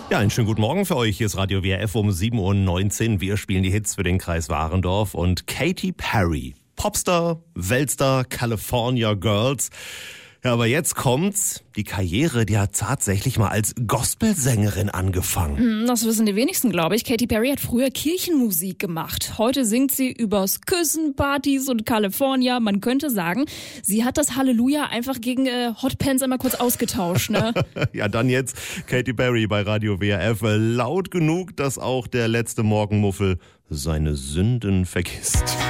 Ja, einen schönen guten Morgen für euch. Hier ist Radio WRF um 7:19 Uhr. Wir spielen die Hits für den Kreis Warendorf und Katy Perry. Popstar, Weltstar, California Girls. Ja, aber jetzt kommt's. Die Karriere, die hat tatsächlich mal als Gospelsängerin angefangen. Das wissen die wenigsten, glaube ich. Katy Perry hat früher Kirchenmusik gemacht. Heute singt sie übers Küssen, Partys und California. Man könnte sagen, sie hat das Halleluja einfach gegen Hot Pants einmal kurz ausgetauscht, ne? Ja, dann jetzt Katy Perry bei Radio WRF. Laut genug, dass auch der letzte Morgenmuffel seine Sünden vergisst.